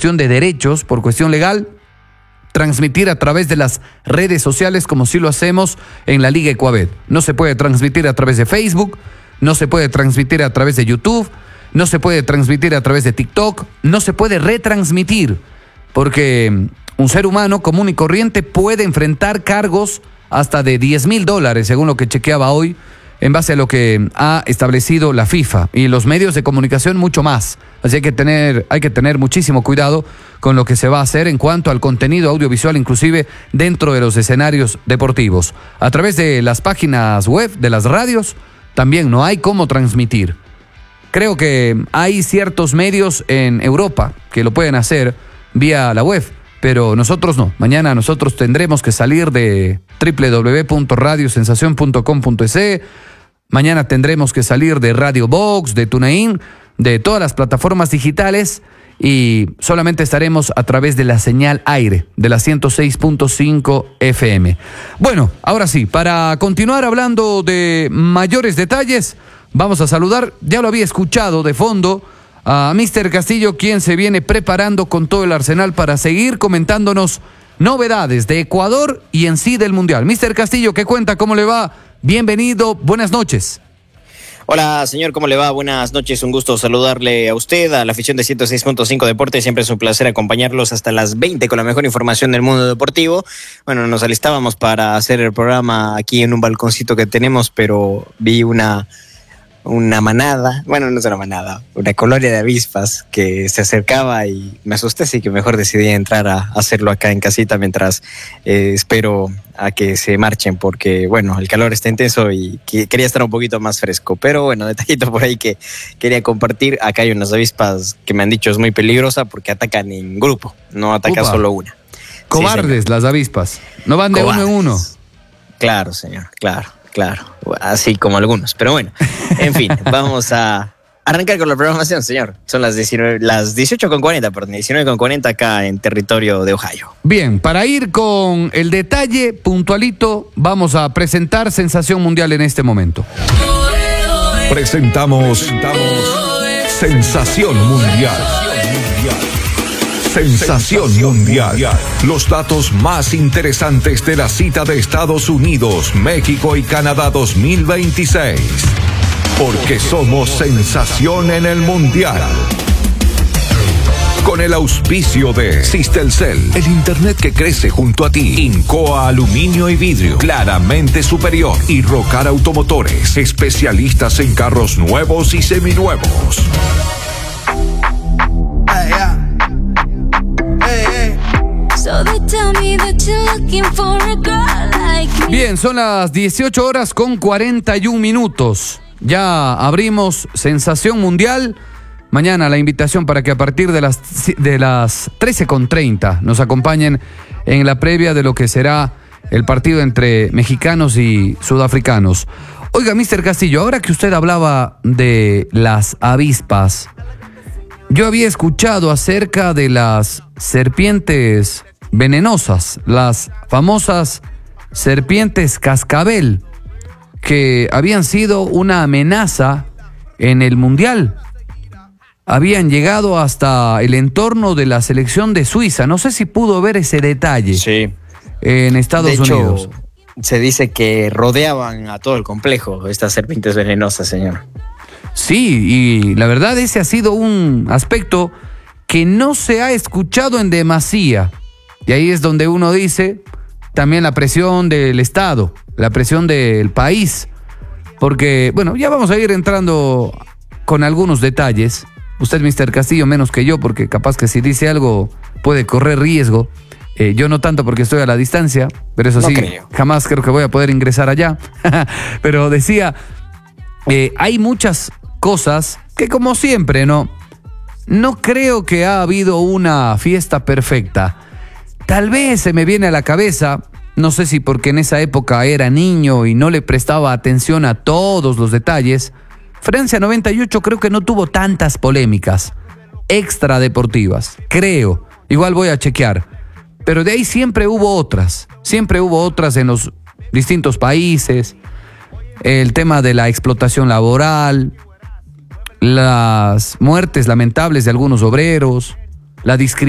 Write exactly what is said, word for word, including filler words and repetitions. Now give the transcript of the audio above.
cuestión de derechos, por cuestión legal, transmitir a través de las redes sociales como si lo hacemos en la Liga Ecuabet. No se puede transmitir a través de Facebook, no se puede transmitir a través de YouTube, no se puede transmitir a través de TikTok, no se puede retransmitir, porque un ser humano común y corriente puede enfrentar cargos hasta de diez mil dólares, según lo que chequeaba hoy, en base a lo que ha establecido la FIFA y los medios de comunicación mucho más. Así hay que tener, hay que tener muchísimo cuidado con lo que se va a hacer en cuanto al contenido audiovisual, inclusive dentro de los escenarios deportivos. A través de las páginas web, de las radios, también no hay cómo transmitir. Creo que hay ciertos medios en Europa que lo pueden hacer vía la web, pero nosotros no. Mañana nosotros tendremos que salir de doble u doble u doble u punto radio sensación punto com punto es. Mañana tendremos que salir de Radio Box, de TuneIn, de todas las plataformas digitales y solamente estaremos a través de la señal aire de la ciento seis punto cinco F M. Bueno, ahora sí, para continuar hablando de mayores detalles, vamos a saludar, ya lo había escuchado de fondo, a míster Castillo, quien se viene preparando con todo el arsenal para seguir comentándonos novedades de Ecuador y en sí del Mundial. míster Castillo, ¿qué cuenta? ¿Cómo le va? Bienvenido, buenas noches. Hola, señor, ¿cómo le va? Buenas noches, un gusto saludarle a usted, a la afición de ciento seis punto cinco Deportes. Siempre es un placer acompañarlos hasta las veinte con la mejor información del mundo deportivo. Bueno, nos alistábamos para hacer el programa aquí en un balconcito que tenemos, pero vi una... una manada, bueno, no es una manada, una colonia de avispas que se acercaba y me asusté, así que mejor decidí entrar a hacerlo acá en casita mientras eh, espero a que se marchen, porque bueno, el calor está intenso y que, quería estar un poquito más fresco, pero bueno, detallito por ahí que quería compartir. Acá hay unas avispas que me han dicho es muy peligrosa porque atacan en grupo, no atacan Upa. solo una. Cobardes, sí, las avispas, no van de Cobardes. uno en uno. Claro, señor, claro. Claro, así como algunos. Pero bueno, en fin, vamos a arrancar con la programación, señor. Son las, diecinueve, las dieciocho con cuarenta, perdón, diecinueve con cuarenta acá en territorio de Ohio. Bien, para ir con el detalle puntualito, vamos a presentar Sensación Mundial en este momento. Presentamos, presentamos Sensación Mundial. Sensación Mundial. Los datos más interesantes de la cita de Estados Unidos, México y Canadá dos mil veintiséis. Porque somos sensación en el Mundial. Con el auspicio de Sistelcel, el internet que crece junto a ti. Incoa Aluminio y Vidrio, claramente superior. Y Rocar Automotores, especialistas en carros nuevos y seminuevos. Bien, son las dieciocho horas con cuarenta y un minutos. Ya abrimos Sensación Mundial. Mañana la invitación para que a partir de las, de las trece con treinta nos acompañen en la previa de lo que será el partido entre mexicanos y sudafricanos. Oiga, míster Castillo, ahora que usted hablaba de las avispas, yo había escuchado acerca de las serpientes venenosas, las famosas serpientes cascabel, que habían sido una amenaza en el Mundial. Habían llegado hasta el entorno de la selección de Suiza. No sé si pudo ver ese detalle. Sí. En Estados de hecho, Unidos. Se dice que rodeaban a todo el complejo estas serpientes venenosas, señor. Sí, y la verdad ese ha sido un aspecto que no se ha escuchado en demasía. Y ahí es donde uno dice también la presión del Estado, la presión del país. Porque, bueno, ya vamos a ir entrando con algunos detalles. Usted, míster Castillo, menos que yo, porque capaz que si dice algo puede correr riesgo. Eh, yo no tanto porque estoy a la distancia, pero eso no sí, creo. Jamás creo que voy a poder ingresar allá. Pero decía, eh, hay muchas cosas que como siempre, ¿no? No creo que ha habido una fiesta perfecta. Tal vez se me viene a la cabeza, no sé si porque en esa época era niño y no le prestaba atención a todos los detalles. Francia noventa y ocho creo que no tuvo tantas polémicas extradeportivas, creo. Igual voy a chequear. Pero de ahí siempre hubo otras, siempre hubo otras en los distintos países. El tema de la explotación laboral, las muertes lamentables de algunos obreros, la discriminación